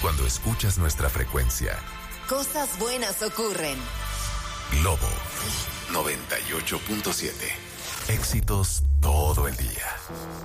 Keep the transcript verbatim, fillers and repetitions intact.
Cuando escuchas nuestra frecuencia. Cosas buenas ocurren. Globo noventa y ocho punto siete. Éxitos todo el día.